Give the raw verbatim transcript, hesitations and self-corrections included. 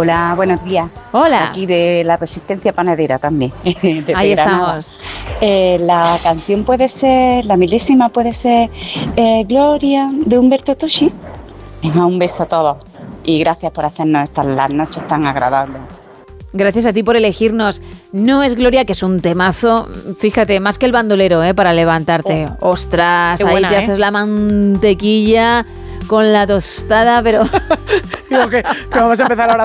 Hola, buenos días. Hola. Aquí de la Resistencia Panadera también. Ahí estamos. Eh, la canción puede ser, la milésima puede ser eh, Gloria de Humberto Tocci. Venga, un beso a todos y gracias por hacernos estas las noches tan agradables. Gracias a ti por elegirnos. No es Gloria, que es un temazo, fíjate, más que el bandolero, ¿eh? Para levantarte. Oh, ostras, ahí buena, te ¿eh? haces la mantequilla con la tostada, pero... Digo que, que vamos a empezar ahora